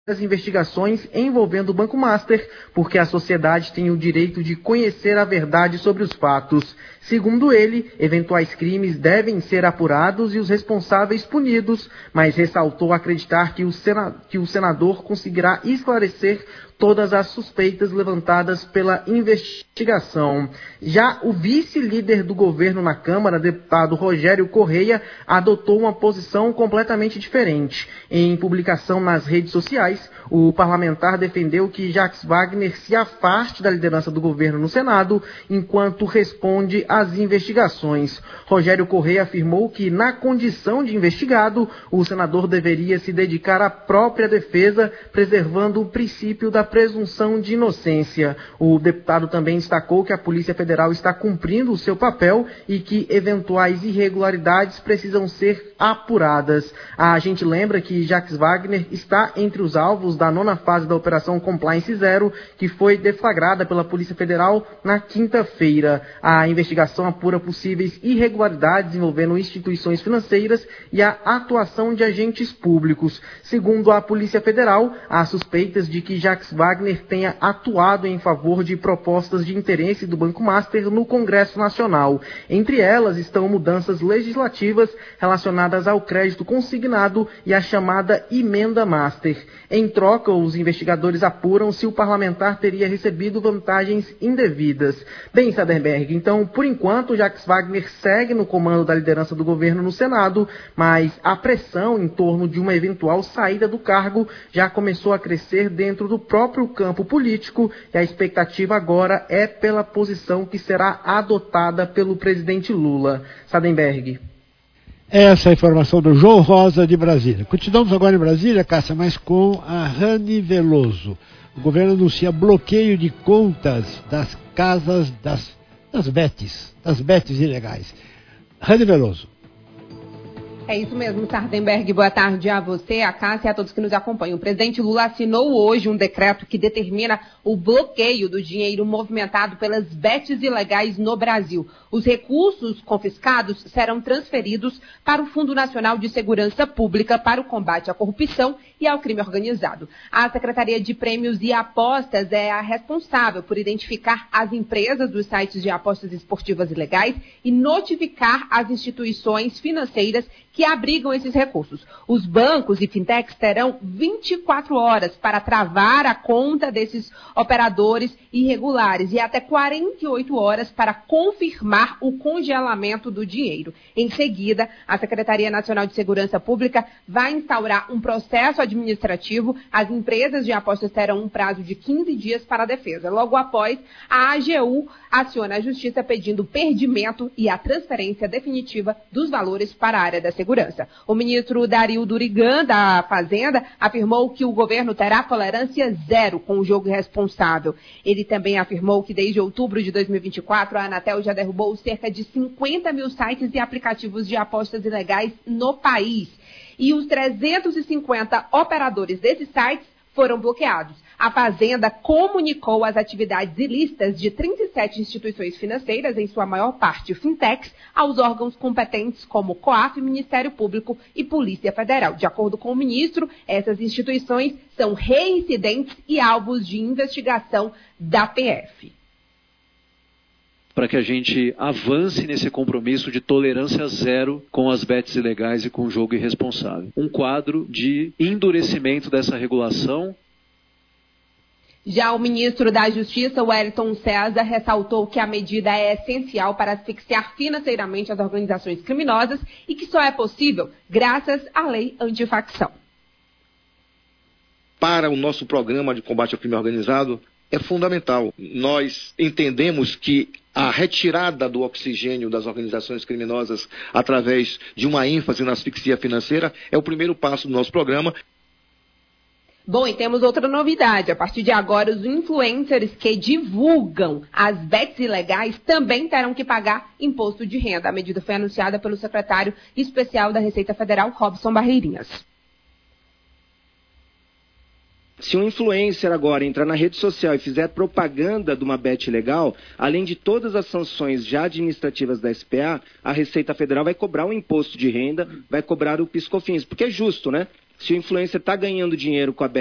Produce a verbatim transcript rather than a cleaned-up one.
as investigações envolvendo o Banco Master, porque a sociedade tem o direito de conhecer a verdade sobre os fatos. Segundo ele, eventuais crimes devem ser apurados e os responsáveis punidos, mas ressaltou acreditar que o, sena- que o senador conseguirá esclarecer todas as suspeitas levantadas pela investigação. Já o vice-líder do governo na Câmara, deputado Rogério Correia, adotou uma posição completamente diferente. Em publicação nas redes sociais, o parlamentar defendeu que Jacques Wagner se afaste da liderança do governo no Senado, enquanto responde às investigações. Rogério Correia afirmou que, na condição de investigado, o senador deveria se dedicar à própria defesa, preservando o princípio da presunção de inocência. O deputado também destacou que a Polícia Federal está cumprindo o seu papel e que eventuais irregularidades precisam ser apuradas. A gente lembra que Jacques Wagner está entre os alvos da nona fase da Operação Compliance Zero, que foi deflagrada pela Polícia Federal na quinta-feira. A investigação apura possíveis irregularidades envolvendo instituições financeiras e a atuação de agentes públicos. Segundo a Polícia Federal, há suspeitas de que Jacques Wagner tenha atuado em favor de propostas de interesse do Banco Master no Congresso Nacional. Entre elas estão mudanças legislativas relacionadas ao crédito consignado e a chamada Emenda Master. Em troca, os investigadores apuram se o parlamentar teria recebido vantagens indevidas. Bem, Saderberg, então, por enquanto, Jacques Wagner segue no comando da liderança do governo no Senado, mas a pressão em torno de uma eventual saída do cargo já começou a crescer dentro do próprio campo político e a expectativa agora é pela posição que será adotada pelo presidente Lula. Sadenberg. Essa é a informação do João Rosa de Brasília. Continuamos agora em Brasília, Cássia, mas com a Rani Veloso. O governo anuncia bloqueio de contas das casas das, das betes, das betes ilegais. Rani Veloso. É isso mesmo, Sardenberg. Boa tarde a você, a Cássia e a todos que nos acompanham. O presidente Lula assinou hoje um decreto que determina o bloqueio do dinheiro movimentado pelas betes ilegais no Brasil. Os recursos confiscados serão transferidos para o Fundo Nacional de Segurança Pública para o combate à corrupção e ao crime organizado. A Secretaria de Prêmios e Apostas é a responsável por identificar as empresas dos sites de apostas esportivas ilegais e notificar as instituições financeiras que abrigam esses recursos. Os bancos e fintechs terão vinte e quatro horas para travar a conta desses operadores irregulares e até quarenta e oito horas para confirmar o congelamento do dinheiro. Em seguida, a Secretaria Nacional de Segurança Pública vai instaurar um processo administrativo. As empresas de apostas terão um prazo de quinze dias para a defesa. Logo após, a A G U aciona a Justiça pedindo perdimento e a transferência definitiva dos valores para a área da segurança. O ministro Dario Durigan, da Fazenda, afirmou que o governo terá tolerância zero com o jogo irresponsável. Ele também afirmou que desde outubro de dois mil e vinte e quatro, a Anatel já derrubou cerca de cinquenta mil sites e aplicativos de apostas ilegais no país. E os trezentos e cinquenta operadores desses sites foram bloqueados. A Fazenda comunicou as atividades ilícitas de trinta e sete instituições financeiras, em sua maior parte fintechs, aos órgãos competentes como COAF, Ministério Público e Polícia Federal. De acordo com o ministro, essas instituições são reincidentes e alvos de investigação da P F. Para que a gente avance nesse compromisso de tolerância zero com as betes ilegais e com o jogo irresponsável. Um quadro de endurecimento dessa regulação. Já o ministro da Justiça, Wellington César, ressaltou que a medida é essencial para asfixiar financeiramente as organizações criminosas e que só é possível graças à lei antifacção. Para o nosso programa de combate ao crime organizado, é fundamental. Nós entendemos que a retirada do oxigênio das organizações criminosas através de uma ênfase na asfixia financeira é o primeiro passo do nosso programa. Bom, e temos outra novidade. A partir de agora, os influencers que divulgam as bets ilegais também terão que pagar imposto de renda. A medida foi anunciada pelo secretário especial da Receita Federal, Robson Barreirinhas. Se um influencer agora entrar na rede social e fizer propaganda de uma bet ilegal, além de todas as sanções já administrativas da S P A, a Receita Federal vai cobrar um imposto de renda, vai cobrar o PIS/COFINS, porque é justo, né? Se o influencer está ganhando dinheiro com a bet